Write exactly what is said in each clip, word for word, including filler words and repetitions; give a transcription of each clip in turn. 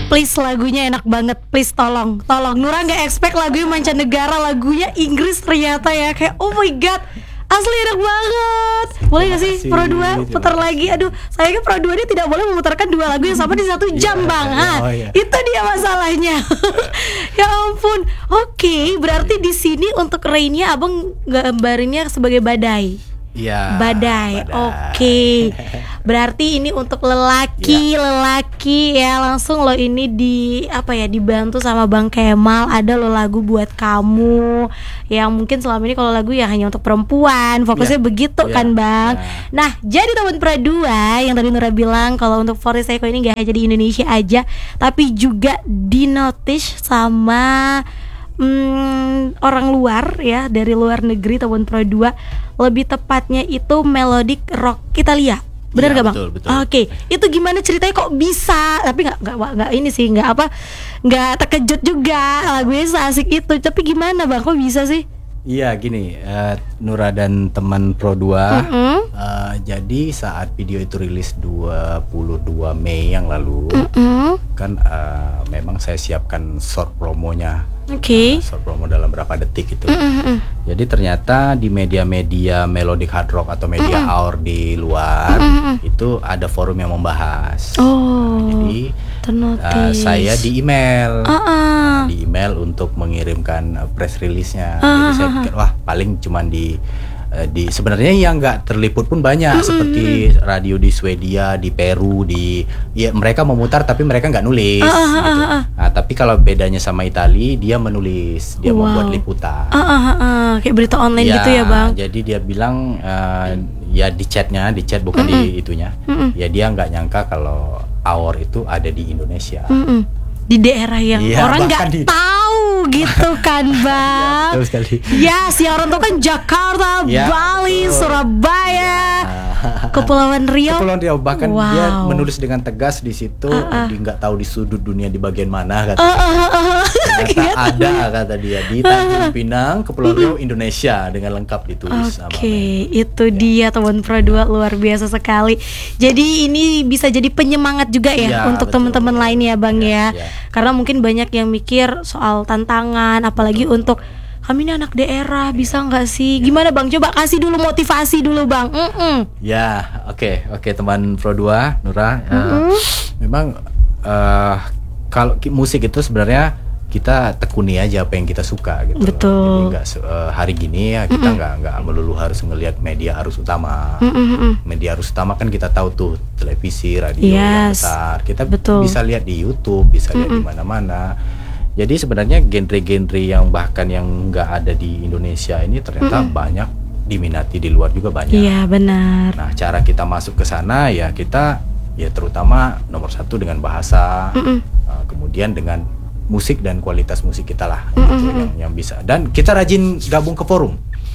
please lagunya enak banget, please tolong, tolong. Nura nggak expect lagunya mancanegara, lagunya Inggris ternyata ya, kayak oh my god, asli enak banget. Boleh nggak sih Pro dua putar lagi? Aduh, sayangnya Pro dua dia tidak boleh memutarkan dua lagu yang sama di satu jam bang. Ha, oh, iya. Itu dia masalahnya. Ya ampun. Oke, okay, berarti di sini untuk Rain-nya abang gambarinnya sebagai badai. Iya. Badai. badai. Oke. Okay. Berarti ini untuk lelaki, ya. lelaki ya langsung lo ini di apa ya dibantu sama Bang Kemal, ada lo lagu buat kamu yang mungkin selama ini kalau lagu ya hanya untuk perempuan, fokusnya ya. begitu ya. kan Bang. Ya. Nah, jadi teman Pro dua yang tadi Nura bilang kalau untuk For Seiko ini gak hanya di Indonesia aja, tapi juga di notice sama Hmm, orang luar ya, dari luar negeri Tawon Pro dua, lebih tepatnya itu melodic rock Italia. Benar nggak ya, bang? Betul, betul. Oke, okay. Itu gimana ceritanya kok bisa? Tapi nggak nggak nggak ini sih, nggak apa, nggak terkejut juga lagunya seasik itu. Tapi gimana bang? Kok bisa sih? Iya gini, uh, Nura dan teman Pro dua. Mm-hmm. uh, Jadi saat video itu rilis dua puluh dua Mei yang lalu, mm-hmm. kan uh, memang saya siapkan short promonya. Oke. Okay. Uh, short promo dalam berapa detik itu. Mm-hmm. Jadi ternyata di media-media melodic hard rock atau media mm-hmm. hour di luar, mm-hmm. itu ada forum yang membahas. Oh. Nah, jadi uh, saya di email, uh-uh. uh, di email untuk mengirimkan uh, press release-nya. Uh-huh. Jadi saya pikir wah paling cuman di uh, di sebenarnya yang nggak terliput pun banyak, uh-huh. seperti radio di Swedia, di Peru, di ya mereka memutar tapi mereka nggak nulis. Uh-huh. Gitu. Nah, tapi kalau bedanya sama Itali, dia menulis, dia wow. membuat liputan. Uh-huh. Kayak berita online ya, gitu ya bang. Jadi dia bilang uh, ya di chatnya, di chat bukan uh-huh. di itunya. Uh-huh. Ya dia nggak nyangka kalau hour itu ada di Indonesia. Uh-uh. Di daerah yang ya, orang nggak di... tahu gitu kan bang. Ya, betul sekali. Ya siaran tuh kan Jakarta, ya, Bali, betul. Surabaya, ya. Kepulauan Riau. Kepulauan Riau bahkan wow. dia menulis dengan tegas di situ, uh-uh. di nggak tahu di sudut dunia di bagian mana kata. Uh, uh, uh, Ternyata ada kata dia di Tanjung Pinang, Kepulauan Riau, Indonesia dengan lengkap ditulis. Oke, okay, itu ya. Dia teman Pro dua luar biasa sekali. Jadi ini bisa jadi penyemangat juga ya, ya untuk teman-teman lain ya bang ya. ya. ya. Karena mungkin banyak yang mikir soal tantangan, apalagi betul. Untuk kami ini anak daerah, bisa nggak sih? Gimana bang? Coba kasih dulu motivasi dulu bang. Mm-mm. Ya, oke, okay, oke okay, teman Pro dua, Nura. Uh, memang uh, kalau musik itu sebenarnya kita tekuni aja apa yang kita suka gitu. Betul. Jadi nggak uh, hari gini ya kita nggak nggak melulu harus ngelihat media arus utama. Mm-mm. Media arus utama kan kita tahu tuh televisi, radio yes. yang besar. Kita betul. Bisa lihat di YouTube, bisa lihat di mana-mana. Jadi sebenarnya genre-genre yang bahkan yang nggak ada di Indonesia ini ternyata Mm-mm. banyak diminati di luar juga banyak. Iya benar. Nah cara kita masuk ke sana ya kita ya terutama nomor satu dengan bahasa, uh, kemudian dengan musik dan kualitas musik kita lah gitu, yang yang bisa, dan kita rajin gabung ke forum.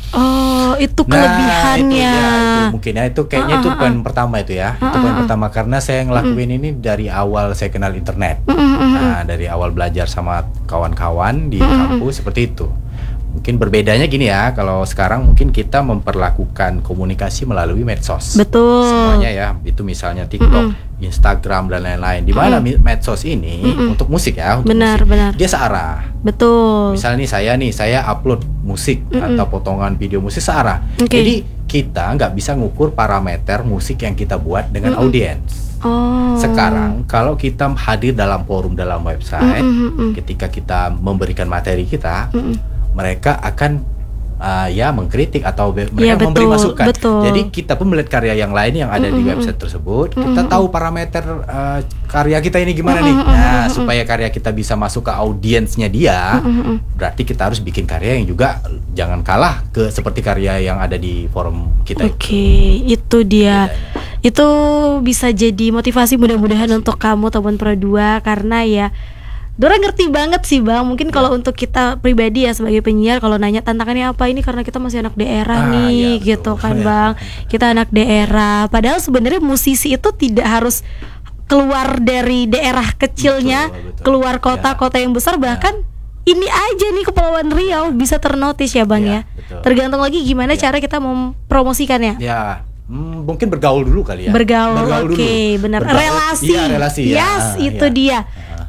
Oh itu nah, kelebihannya. Itu, ya, itu mungkin ya itu kayaknya uh, uh, uh, itu poin pertama itu ya. Uh, uh, itu poin pertama karena saya ngelakuin uh, ini dari awal saya kenal internet. Uh, uh, uh, nah dari awal belajar sama kawan-kawan di uh, kampus seperti itu. Mungkin berbedanya gini ya, kalau sekarang mungkin kita memperlakukan komunikasi melalui medsos. Betul. Semuanya ya, itu misalnya TikTok, mm-mm. Instagram dan lain-lain. Di mana mm-mm. medsos ini mm-mm. untuk musik ya, untuk benar, musik. Benar. Dia searah. Betul. Misalnya nih saya nih, saya upload musik mm-mm. atau potongan video musik searah. Okay. Jadi kita nggak bisa ngukur parameter musik yang kita buat dengan mm-mm. audiens. Oh. Sekarang kalau kita hadir dalam forum, dalam website, mm-mm. ketika kita memberikan materi kita, mm-mm. mereka akan uh, ya mengkritik atau be- mereka ya, betul, memberi masukan. Betul. Jadi kita pun melihat karya yang lain yang ada mm-hmm. di website tersebut, mm-hmm. kita tahu parameter uh, karya kita ini gimana mm-hmm. nih. Nah, supaya karya kita bisa masuk ke audiensnya dia, mm-hmm. berarti kita harus bikin karya yang juga jangan kalah ke seperti karya yang ada di forum kita. Oke, okay, itu. itu dia. Bedanya. Itu bisa jadi motivasi mudah-mudahan untuk kamu teman Pro dua karena ya Dora ngerti banget sih bang. Mungkin kalau untuk kita pribadi ya sebagai penyiar, kalau nanya tantangannya apa, ini karena kita masih anak daerah ah, nih ya, gitu kan bang. Kita anak daerah. Padahal sebenarnya musisi itu tidak harus keluar dari daerah kecilnya, betul, betul. Keluar kota-kota yang besar. Bahkan ya. Ini aja nih Kepulauan Riau bisa ternotis ya bang ya, ya. Tergantung lagi gimana ya. Cara kita mempromosikannya. Ya. Hmm, mungkin bergaul dulu kali ya. Bergaul, bergaul oke, okay, benar. Relasi. Iya, relasi. Yes, ya. itu ya. dia.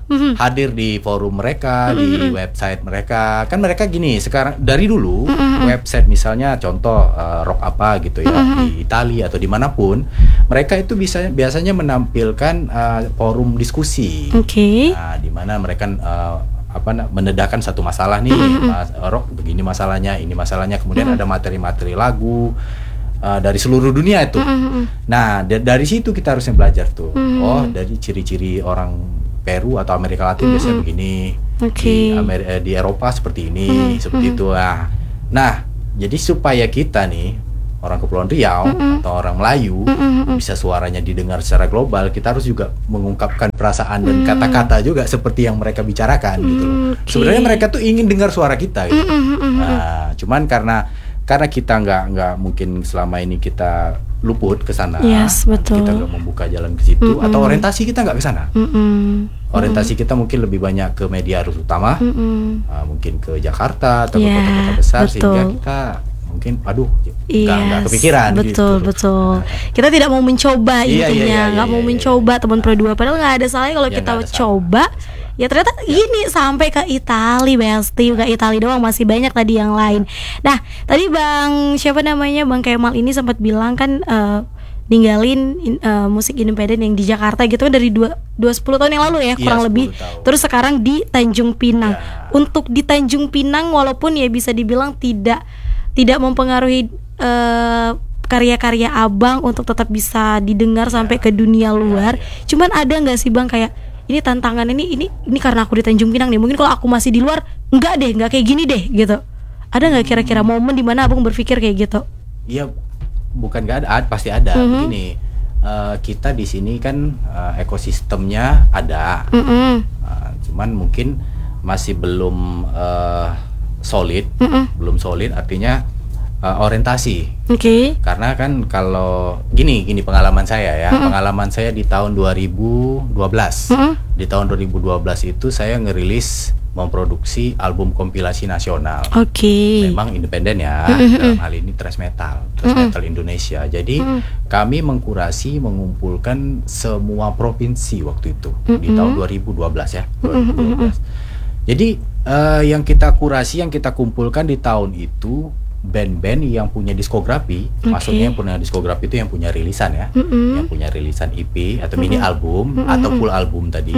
Mhm. hadir di forum mereka, di website mereka. Kan mereka gini, sekarang dari dulu website misalnya contoh uh, rock apa gitu ya di Italia atau dimanapun, mereka itu bisa biasanya menampilkan uh, forum diskusi. Oke. Nah, di mana mereka uh, apa na- mendedakan satu masalah nih, mas, rock begini masalahnya, ini masalahnya, kemudian ada materi-materi lagu uh, dari seluruh dunia itu. Nah, da- dari situ kita harusnya belajar tuh. Oh, dari ciri-ciri orang Peru atau Amerika Latin biasanya begini. Oke. Di Amer- eh, di Eropa seperti ini, seperti itu. Nah, nah, jadi supaya kita nih orang Kepulauan Riau atau orang Melayu bisa suaranya didengar secara global, kita harus juga mengungkapkan perasaan dan kata-kata juga seperti yang mereka bicarakan gitu loh. Oke. Sebenarnya mereka tuh ingin dengar suara kita gitu. Nah, cuman karena karena kita nggak nggak mungkin selama ini kita luput ke sana, Yes, betul. kita nggak membuka jalan ke situ, atau orientasi kita nggak ke sana. Mm-mm. Orientasi kita mungkin lebih banyak ke media arus utama, Mm-mm. uh, mungkin ke Jakarta atau ke Ya, kota-kota besar, betul. sehingga kita mungkin aduh nggak nggak Yes, kepikiran betul gitu loh. betul. Kita tidak mau mencoba Iya, iya, intinya, iya, nggak iya, mau iya, mencoba teman Pro dua. Padahal nggak ada salahnya kalau Ya, kita nggak ada salah. coba. Ya ternyata gini sampai ke Itali, Besti, nggak Itali doang, masih banyak tadi yang lain. Nah, tadi Bang siapa namanya Bang Kemal ini sempat bilang kan eh, ninggalin in- eh, musik independen yang di Jakarta gitu kan dari dua dua sepuluh tahun yang lalu ya Iya, kurang lebih. sepuluh tahun. Terus sekarang di Tanjung Pinang. Ya. Untuk di Tanjung Pinang walaupun ya bisa dibilang tidak tidak mempengaruhi eh, karya-karya Abang untuk tetap bisa didengar sampai ke dunia luar. Cuman ada nggak sih Bang kayak ini tantangan ini ini ini karena aku di Tanjung Pinang nih. Mungkin kalau aku masih di luar enggak deh, enggak kayak gini deh gitu. Ada nggak kira-kira momen di mana Abang berpikir kayak gitu? Iya, bukan nggak ada, ad- pasti ada. Begini, uh, kita di sini kan uh, ekosistemnya ada, Mm-mm. uh, cuman mungkin masih belum uh, solid, belum solid artinya uh, orientasi. Oke. Karena kan kalau gini gini pengalaman saya ya, pengalaman saya di tahun dua ribu dua belas. Di tahun dua ribu dua belas itu saya ngerilis memproduksi album kompilasi nasional. Oke. Memang independen ya, dalam hal ini thrash metal, thrash metal Indonesia. Jadi kami mengkurasi, mengumpulkan semua provinsi waktu itu di tahun dua ribu dua belas ya, dua ribu dua belas. Jadi eh, yang kita kurasi, yang kita kumpulkan di tahun itu band-band yang punya diskografi, maksudnya yang punya diskografi itu yang punya rilisan ya, yang punya rilisan E P atau mini album atau full album tadi,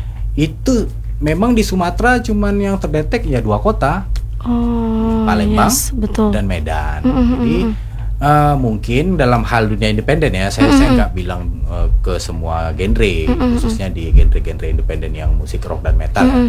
itu memang di Sumatera cuman yang terdetek ya dua kota, Oh, Palembang yes, betul. dan Medan. Jadi uh, mungkin dalam hal dunia independen ya, saya saya nggak bilang uh, ke semua genre, khususnya di genre-genre independen yang musik rock dan metal. ya.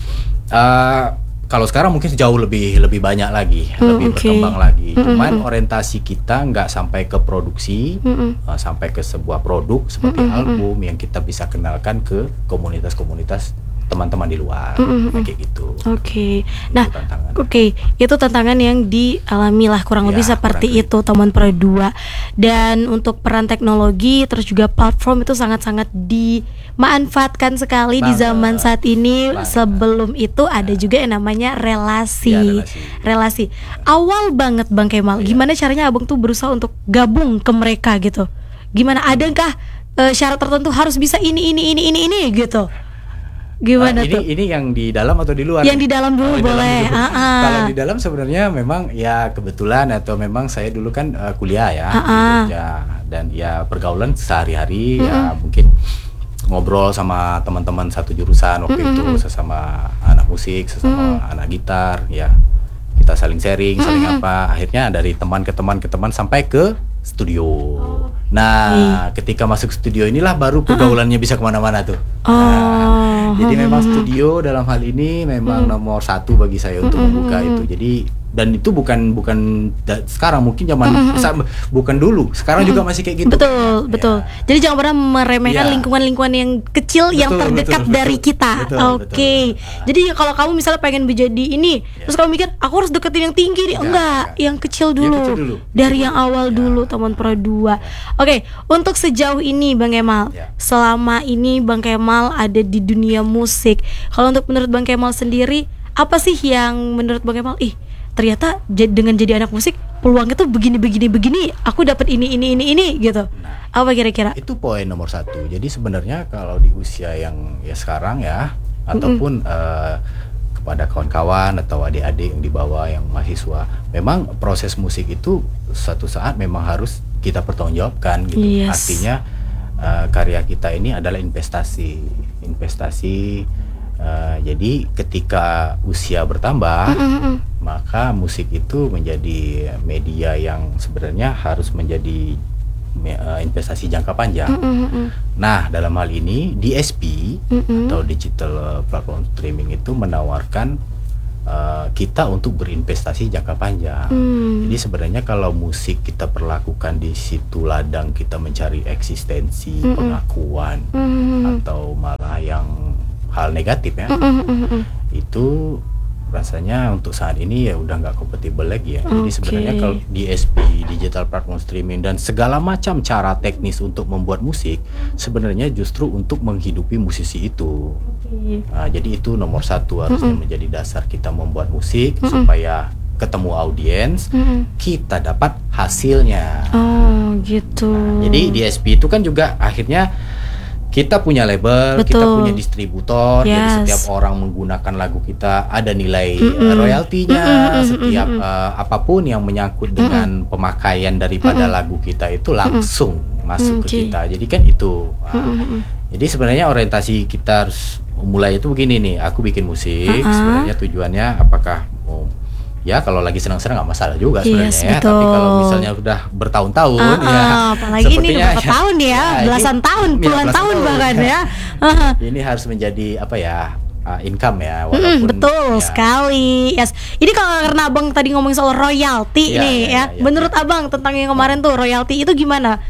Uh, kalau sekarang mungkin jauh lebih lebih banyak lagi, lebih oke. berkembang lagi. Cuman orientasi kita nggak sampai ke produksi, uh, sampai ke sebuah produk seperti album yang kita bisa kenalkan ke komunitas-komunitas teman-teman di luar, kayak gitu. Oke. Nah, Itu tantangan. oke, itu tantangan yang dialami lah kurang Ya, lebih seperti kurang lebih. itu teman Pro dua. Dan untuk peran teknologi terus juga platform itu sangat-sangat dimanfaatkan sekali di Banget. zaman saat ini. Banget. Sebelum itu ada juga yang namanya relasi. Ya, relasi. relasi. Awal banget Bang Kemal, Iya. gimana caranya Abang tuh berusaha untuk gabung ke mereka gitu? Gimana, adakah eh, syarat tertentu harus bisa ini ini ini ini ini gitu? Gimana Ah, ini tuh? ini yang di dalam atau di luar? Yang di dalam dulu Oh, di dalam boleh. dulu. Ah, ah. Kalau di dalam sebenarnya memang ya kebetulan atau memang saya dulu kan eh, kuliah ya Ah, di ah. Jogja, dan ya pergaulan sehari-hari ya mungkin ngobrol sama teman-teman satu jurusan waktu itu, sesama anak musik, sesama anak gitar, ya kita saling sharing, saling apa. Akhirnya dari teman ke teman ke teman sampai ke studio. Nah, ketika masuk studio inilah baru pergaulannya bisa kemana-mana tuh. Oh. Nah, jadi memang studio dalam hal ini memang nomor satu bagi saya untuk membuka itu. Jadi dan itu bukan bukan da- sekarang, mungkin zaman sa- bukan dulu. Sekarang juga masih kayak gitu. Betul, Ya. betul. Jadi jangan pernah meremehkan Iya. lingkungan-lingkungan yang kecil yang Betul, terdekat betul, dari betul. kita. Betul, Oke. betul. Jadi kalau kamu misalnya pengen menjadi ini, terus kamu mikir aku harus deketin yang tinggi nih. Enggak, Enggak, enggak. yang kecil Yang dulu. kecil dulu. Dari yang awal dulu teman Pro dua. Oke, untuk sejauh ini Bang Kemal, Ya. selama ini Bang Kemal ada di dunia musik. Kalau untuk menurut Bang Kemal sendiri, apa sih yang menurut Bang Kemal, ih ternyata j- dengan jadi anak musik peluangnya tuh begini begini begini, aku dapat ini ini ini ini gitu. Apa kira-kira? Itu poin nomor satu. Jadi sebenarnya kalau di usia yang ya sekarang ya, ataupun uh, kepada kawan-kawan atau adik-adik yang di bawah yang mahasiswa. Memang proses musik itu suatu saat memang harus kita pertanggungjawabkan gitu. Yes. Artinya uh, karya kita ini adalah investasi, investasi. Uh, jadi ketika usia bertambah, mm-hmm. maka musik itu menjadi media yang sebenarnya harus menjadi uh, investasi jangka panjang. Mm-hmm. Nah, dalam hal ini D S P mm-hmm. atau digital platform streaming itu menawarkan uh, kita untuk berinvestasi jangka panjang. Mm. Jadi sebenarnya kalau musik kita perlakukan di situ ladang kita mencari eksistensi, mm-hmm. pengakuan, mm-hmm. atau malah yang hal negatif ya, mm-hmm. itu rasanya untuk saat ini ya udah nggak kompatibel lagi ya. Jadi okay. sebenarnya kalau D S P, digital platform streaming dan segala macam cara teknis untuk membuat musik sebenarnya justru untuk menghidupi musisi itu. Okay. Nah, jadi itu nomor satu harusnya mm-hmm. menjadi dasar kita membuat musik, mm-hmm. supaya ketemu audiens, mm-hmm. kita dapat hasilnya. Oh gitu. Nah, jadi D S P itu kan juga akhirnya kita punya label, betul. Kita punya distributor, yes. jadi setiap orang menggunakan lagu kita ada nilai mm-hmm. royaltinya, mm-hmm. setiap uh, apapun yang menyangkut mm-hmm. dengan pemakaian daripada mm-hmm. lagu kita itu langsung mm-hmm. masuk mm-hmm. ke kita. Jadi kan itu. Nah, mm-hmm. Jadi sebenarnya orientasi kita harus mulai itu begini nih. Aku bikin musik, uh-huh. sebenarnya tujuannya apakah mau ya kalau lagi senang-senang nggak masalah juga sebenarnya yes, ya. betul. Tapi kalau misalnya udah bertahun-tahun uh, uh, ya, apalagi ini berapa tahun ya, ya belasan ini, tahun, puluhan ya, tahun, tahun bahkan ya. Uh-huh. Ini harus menjadi apa ya? Uh, income ya, walaupun mm, betul ya. Sekali. Yes. Ini kalau karena abang tadi ngomongin soal royalti ya, nih ya, ya, ya. Menurut ya. Abang tentang yang kemarin tuh royalti itu gimana?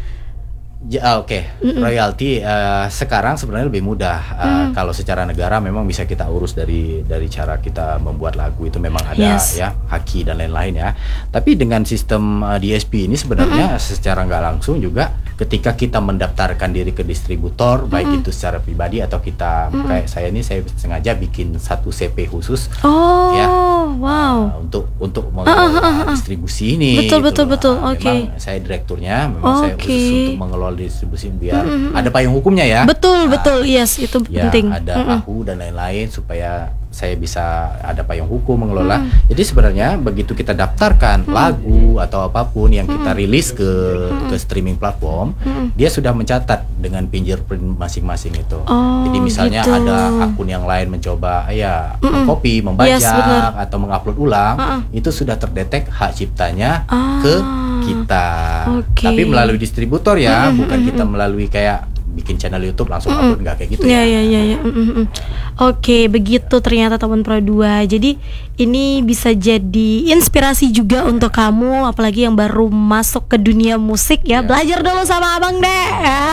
Ya, Oke, okay. royalti uh, sekarang sebenarnya lebih mudah. Uh, mm. Kalau secara negara memang bisa kita urus dari dari cara kita membuat lagu itu memang ada yes. ya haki dan lain-lain ya. Tapi dengan sistem uh, D S P ini sebenarnya mm-hmm. secara nggak langsung juga ketika kita mendaftarkan diri ke distributor, mm-hmm. baik itu secara pribadi atau kita mm-hmm. kayak saya ini saya sengaja bikin satu C P khusus. Oh, ya, wow. Uh, untuk untuk mengelola uh, uh, uh, distribusi ini. Betul gitu betul loh. betul. Nah, Oke. Okay. Memang saya direkturnya, memang okay. saya khusus untuk mengelola distribusi biar mm-hmm. ada payung hukumnya ya. Betul nah, betul, yes itu ya, penting. Ada mm-hmm. A H U dan lain-lain supaya saya bisa ada payung hukum mengelola. Mm. Jadi sebenarnya begitu kita daftarkan mm. lagu atau apapun yang mm. kita rilis ke mm. ke streaming platform, mm. dia sudah mencatat dengan fingerprint masing-masing itu. Oh, jadi misalnya gitu. Ada akun yang lain mencoba ya mm. mengcopy, membajak yes, atau mengupload ulang, uh-uh. itu sudah terdetek hak ciptanya ah. ke kita. Okay. Tapi melalui distributor ya, mm-hmm. bukan kita melalui kayak bikin channel YouTube langsung mm-hmm. upload, nggak kayak gitu ya. Ya, ya, ya, ya. Mm-hmm. Oke, okay, begitu ternyata teman Pro dua. Jadi ini bisa jadi inspirasi juga untuk kamu, apalagi yang baru masuk ke dunia musik ya. ya. Belajar dulu sama abang deh.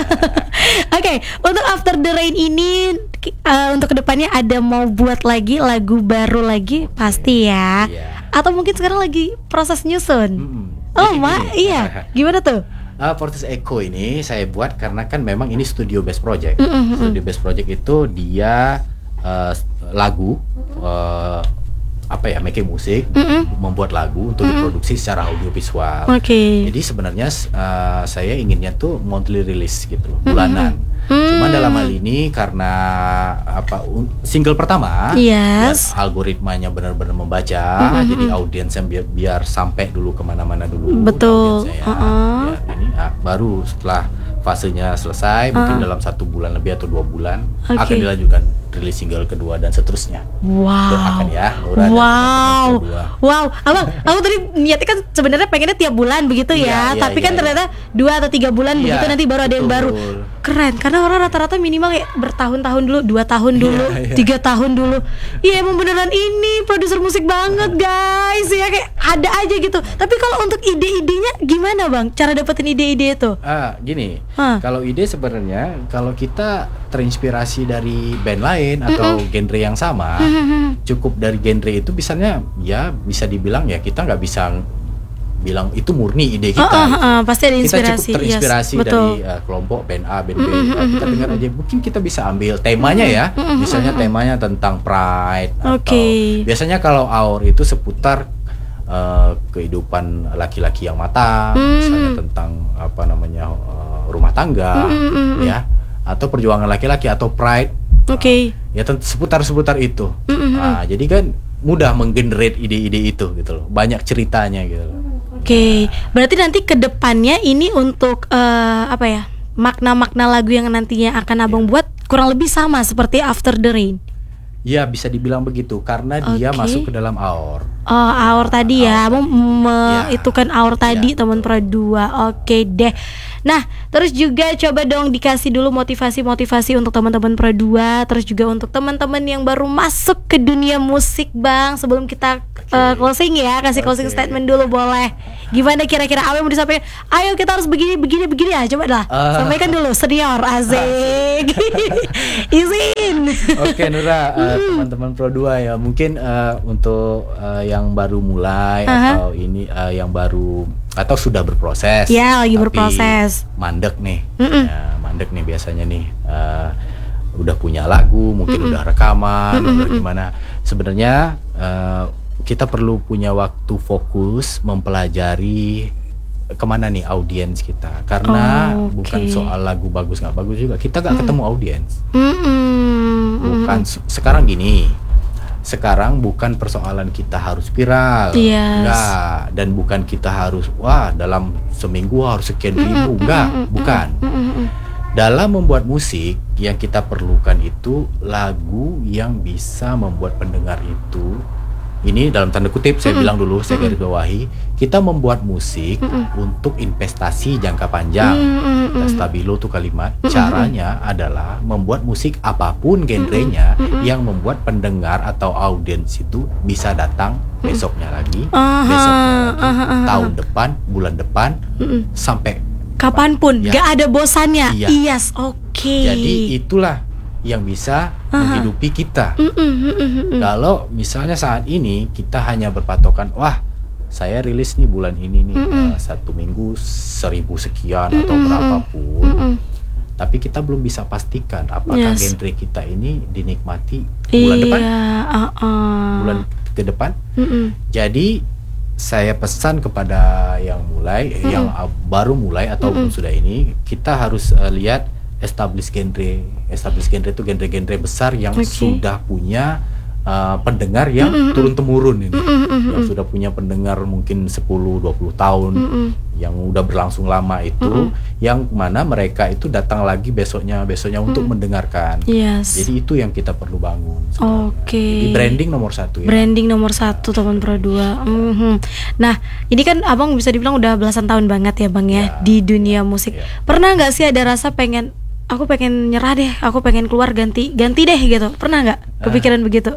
Oke, okay, untuk After the Rain ini uh, untuk kedepannya ada mau buat lagi lagu baru lagi pasti ya. ya. Atau mungkin sekarang lagi proses nyusun. Mm-hmm. Oh, mak, iya. Gimana tuh? Uh, Fortis Echo ini saya buat karena kan memang ini studio based project. Mm-hmm. Studio based project itu dia uh, lagu, uh, apa ya, making musik, mm-hmm. membuat lagu untuk mm-hmm. diproduksi secara audiovisual. Oke. Okay. Jadi sebenarnya uh, saya inginnya tuh monthly release gitu loh, bulanan. Mm-hmm. Cuman dalam hal ini karena apa single pertama, yes. ya, algoritmanya benar-benar membaca, mm-hmm. jadi audiensnya biar, biar sampai dulu kemana-mana dulu. Betul. Ya, uh-uh. ya, ini ah, baru setelah fasenya selesai, uh-uh. mungkin dalam satu bulan lebih atau dua bulan okay. akan dilanjutkan rilis single kedua dan seterusnya. Wow. Doakan ya, Nura, wow. Wow. Abang, aku tadi niatnya kan sebenarnya pengennya tiap bulan begitu ya, ya, ya tapi ya, kan ya. ternyata dua atau tiga bulan ya, begitu nanti baru ada betul, yang baru. Betul. Keren, karena orang rata-rata minimal kayak bertahun-tahun dulu, dua tahun dulu, ya, ya. tiga tahun dulu. Iya emang beneran ini produser musik banget guys ya, kayak ada aja gitu. Tapi kalau untuk ide-idenya gimana bang? Cara dapetin ide-ide itu? Ah, gini. Huh. Kalau ide sebenarnya kalau kita terinspirasi dari band lain atau mm-hmm. genre yang sama, mm-hmm. cukup dari genre itu bisanya ya bisa dibilang ya kita nggak bisa bilang itu murni ide kita. Oh, uh, uh, pasti ada inspirasi. Kita cukup terinspirasi yes, dari uh, kelompok band A, band B. Mm-hmm. Uh, kita dengar aja, mungkin kita bisa ambil temanya ya. Mm-hmm. Misalnya temanya tentang pride okay. atau biasanya kalau Aur itu seputar uh, kehidupan laki-laki yang matang, mm-hmm. misalnya tentang apa namanya uh, rumah tangga, mm-hmm. ya. Atau perjuangan laki-laki atau pride. Oke. Okay. Uh, ya tentu seputar-seputar itu. Mm-mm. Nah, jadi kan mudah menggenerate ide-ide itu gitu loh, banyak ceritanya gitu loh. Oke, okay. Berarti nanti ke depannya ini untuk uh, apa ya, makna-makna lagu yang nantinya akan abang yeah. buat kurang lebih sama seperti After the Rain. Ya bisa dibilang begitu karena okay. dia masuk ke dalam Aur. Oh, Aur tadi ya, Aur tadi. Me- ya. Itu kan Aur tadi ya, teman Pro dua. Oke deh. Nah, terus juga coba dong dikasih dulu motivasi-motivasi untuk teman-teman Pro dua, terus juga untuk teman-teman yang baru masuk ke dunia musik, Bang. Sebelum kita okay. uh, closing ya, kasih okay. closing statement dulu boleh. Gimana kira-kira apa yang mau disampaikan? Ayo kita harus begini begini begini ya, coba dah. Uh. Sampaikan dulu senior Azik. Izin. Oke, okay, Nura, uh, teman-teman Pro dua ya, mungkin uh, untuk uh, yang baru mulai uh-huh. atau ini uh, yang baru atau sudah berproses. Ya, lagi berproses. Mandek nih, ya, mandek nih biasanya nih. Uh, udah punya lagu, mungkin Mm-mm. udah rekaman, Mm-mm. udah gimana. Sebenarnya uh, kita perlu punya waktu fokus mempelajari kemana nih audiens kita. Karena oh, okay. bukan soal lagu bagus nggak bagus juga, kita nggak mm. ketemu audiens. Bukan sekarang gini. Sekarang bukan persoalan kita harus viral, yes. enggak, dan bukan kita harus wah dalam seminggu harus sekian ribu, enggak, bukan. Dalam membuat musik yang kita perlukan itu lagu yang bisa membuat pendengar itu, ini dalam tanda kutip saya bilang dulu, saya garis bawahi, kita membuat musik untuk investasi jangka panjang. Dan stabilo tuh kalimat. Caranya adalah membuat musik apapun genrenya yang membuat pendengar atau audiens itu bisa datang besoknya lagi, besoknya lagi, tahun depan, bulan depan, sampai kapanpun, ya. Gak ada bosannya. Iya. Yes, oke. Okay. Jadi itulah yang bisa menghidupi kita. Kalau misalnya saat ini kita hanya berpatokan, wah saya rilis nih bulan ini nih uh, satu minggu seribu sekian atau berapapun, tapi kita belum bisa pastikan apakah yes. genre kita ini dinikmati bulan iya, depan, uh-uh. bulan ke depan. Jadi saya pesan kepada yang mulai, Mm-mm. yang baru mulai ataupun Mm-mm. sudah ini, kita harus uh, lihat establish genre. Establish genre itu genre-genre besar yang okay. sudah punya uh, pendengar yang Mm-mm. turun-temurun ini. Mm-mm. Yang sudah punya pendengar mungkin sepuluh dua puluh tahun. Mm-mm. Yang udah berlangsung lama itu, Mm-mm. yang mana mereka itu datang lagi besoknya besoknya Mm-mm. untuk mendengarkan. Yes. Jadi itu yang kita perlu bangun. Oke. Okay. Jadi branding nomor satu ya. Branding nomor satu teman Pro dua. Mm-hmm. Nah, ini kan abang bisa dibilang udah belasan tahun banget ya bang ya, ya di dunia musik. Ya. Pernah nggak sih ada rasa pengen, aku pengen nyerah deh, aku pengen keluar ganti ganti deh gitu? Pernah nggak kepikiran uh, begitu?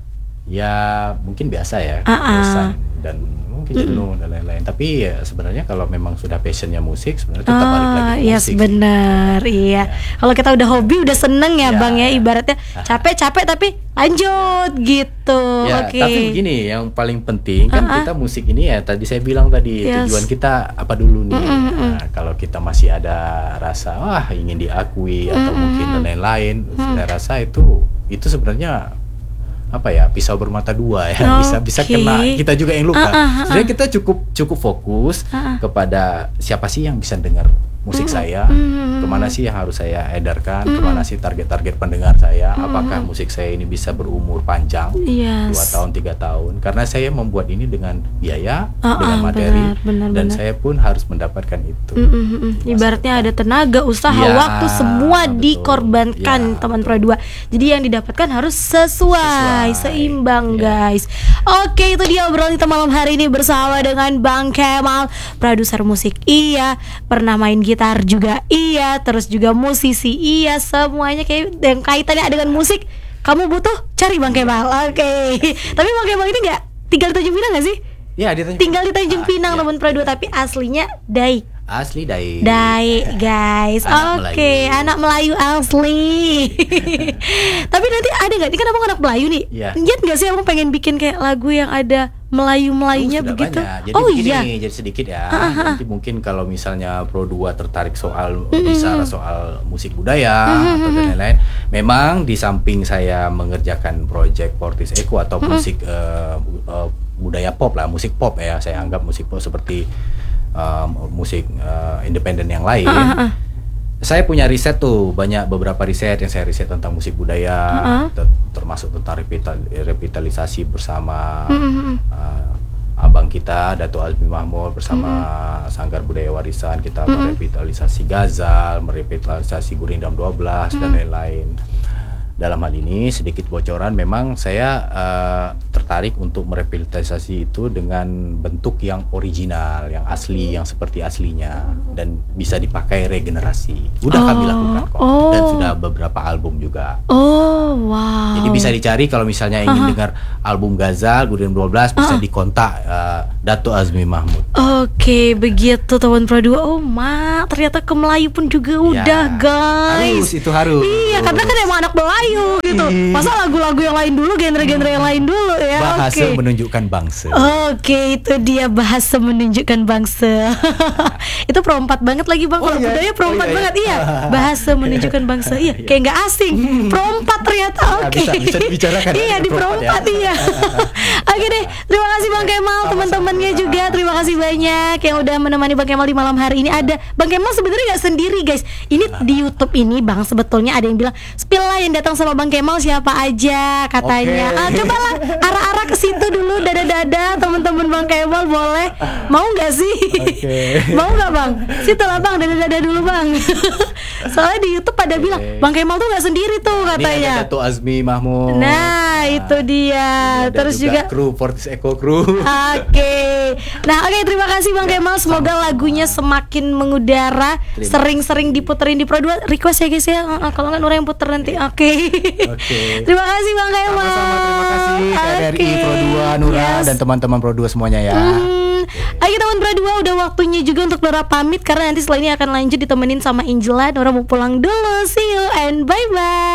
Ya mungkin biasa ya, uh-uh. bosan dan mungkin jenuh mm. dan lain-lain. Tapi ya sebenarnya kalau memang sudah passionnya musik, sebenarnya tetap balik lagi ke yes, musik. Benar, iya. Ya. Kalau kita udah hobi, udah seneng ya, ya bang ya, ibaratnya capek-capek tapi lanjut gitu. Ya, Oke. Okay. Tapi begini, yang paling penting kan uh-uh. kita musik ini ya tadi saya bilang tadi yes. tujuan kita apa dulu nih. Mm-mm. Nah, kalau kita masih ada rasa wah ingin diakui atau Mm-mm. mungkin dan lain-lain, Mm-mm. saya rasa itu itu sebenarnya apa ya, pisau bermata dua ya, okay. bisa bisa kena kita juga yang luka. Uh, uh, uh, Sebenarnya kita cukup cukup fokus uh, uh. kepada siapa sih yang bisa dengar musik uh, saya, uh, kemana sih yang harus saya edarkan, uh, kemana sih target-target pendengar saya, uh, apakah musik saya ini bisa berumur panjang, yes. dua tahun tiga tahun, karena saya membuat ini dengan biaya, uh, uh, dengan materi, benar, benar, dan benar. Saya pun harus mendapatkan itu. Uh, uh, uh. Ibaratnya ada tenaga, usaha, ya, waktu semua betul. Dikorbankan ya, teman Pro dua. Jadi yang didapatkan harus sesuai, sesuai. Seimbang yeah. guys. Oke, itu dia obrolan kita malam hari ini bersama dengan Bang Kemal, produser musik iya, pernah main gitar juga iya, terus juga musisi iya, semuanya kayak yang kaitannya dengan musik kamu butuh cari Bang Kemal. Oke. Okay. Tapi Bang Kemal ini nggak tinggal di Tanjung Pinang nggak sih? Iya, di Tanjung tinggal di Tanjung ah, Pinang ya. teman Pro dua, tapi aslinya Dai. Asli Dai. Dai guys. Oke, okay. Anak Melayu asli. Tapi nanti ada nggak? Ini kan abang anak Melayu nih. Yeah. Lihat nggak sih abang pengen bikin kayak lagu yang ada Melayu-Melayunya oh, begitu? Banyak. Jadi oh begini, iya. Jadi sedikit ya. Uh-huh. Nanti mungkin kalau misalnya Pro dua tertarik soal uh-huh. bicara soal musik budaya uh-huh. atau dan lain-lain, memang di samping saya mengerjakan project Fortis Eco atau uh-huh. musik uh, uh, budaya pop lah, musik pop ya. Saya anggap musik pop seperti Uh, musik uh, independen yang lain. uh-huh. Saya punya riset tuh, banyak beberapa riset yang saya riset tentang musik budaya, uh-huh. termasuk tentang revital, revitalisasi bersama Mm-hmm. uh, abang kita Dato' Azmi Mahmud bersama Mm-hmm. Sanggar Budaya Warisan kita Mm-hmm. merevitalisasi Ghazal, merevitalisasi Gurindam dua belas Mm-hmm. dan lain-lain. Dalam hal ini sedikit bocoran, memang saya uh, tertarik untuk merevitalisasi itu dengan bentuk yang original, yang asli, yang seperti aslinya dan bisa dipakai regenerasi. Udah Oh, kami lakukan kok oh. dan sudah beberapa album juga. Oh, wow. Jadi bisa dicari kalau misalnya ingin dengar album Ghazal Gurindam dua belas bisa dikontak uh, Dato' Azmi Mahmud. Oke, begitu teman Pro dua. Oh, ma, ternyata ke Melayu pun juga udah, Ya, guys. Harus, itu harus. Iya, karena kan emang anak Melayu gitu. Masa lagu-lagu yang lain dulu, genre-genre yang lain dulu ya. Bahasa Oke. menunjukkan bangsa. Oke, itu dia bahasa menunjukkan bangsa. Itu perompat banget lagi Bang. Oh, Kalau iya. budaya perompat Oh, iya, iya. banget. Iya, bahasa menunjukkan bangsa. Iya, kayak nggak asing. Perompat ternyata. Ya, Oke. bisa- bisa dibicarakan Iya, ya, di perompat perompat ya. iya. Oke deh, terima kasih Bang Kemal, teman-temannya juga. Terima kasih banyak yang udah menemani Bang Kemal di malam hari ini. Ada Bang Kemal sebenarnya nggak sendiri, guys. Ini di YouTube ini Bang, sebetulnya ada yang bilang, "Spill lah yang datang sama Bang Kemal siapa aja," katanya. Oke. Ah, cobalah arah-arah ke situ dulu, dada-dada teman-teman Bang Kemal, boleh. Mau nggak sih? Oke. Mau nggak Bang? Situ lah Bang, dada-dada dulu Bang. Soalnya di YouTube pada bilang Bang Kemal tuh nggak sendiri tuh Ini katanya. ada Dato' Azmi Mahmud. Nah, itu dia. Ada Terus juga, kru Fortis Eco Crew. Oke. Nah, oke, terima kasih Bang Kemal. Semoga lagunya semakin mengudara, Terima sering-sering diputerin di Pro dua. Request ya guys ya. Uh, uh, Kalau nggak Nura yang puter nanti. Oke. Oke. Terima kasih Bang Kemal. Sama-sama, terima kasih K R R I Oke. Pro dua Nura Yes. dan teman-teman Pro dua semuanya ya. Hmm. Oke teman Pro dua, udah waktunya juga untuk Nura pamit karena nanti setelah ini akan lanjut ditemenin sama Angela. Nura mau pulang dulu. See you and bye bye.